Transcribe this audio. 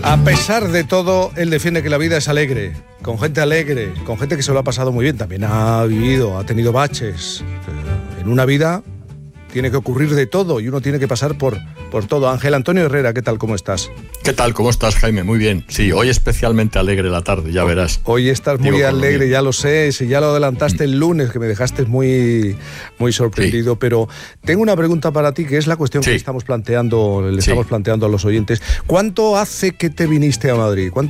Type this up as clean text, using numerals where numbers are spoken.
A pesar de todo, él defiende que la vida es alegre, con gente que se lo ha pasado muy bien. También ha tenido baches. En una vida tiene que ocurrir de todo y uno tiene que pasar por todo. Ángel Antonio Herrera, ¿qué tal? ¿Cómo estás? ¿Qué tal? ¿Cómo estás, Jaime? Muy bien. Sí, hoy especialmente alegre la tarde, ya verás. Hoy estás muy alegre, ya lo sé. Si ya lo adelantaste el lunes, que me dejaste muy sorprendido. Sí. Pero tengo una pregunta para ti, que es la cuestión que estamos planteando a los oyentes. ¿Cuánto hace que te viniste a Madrid?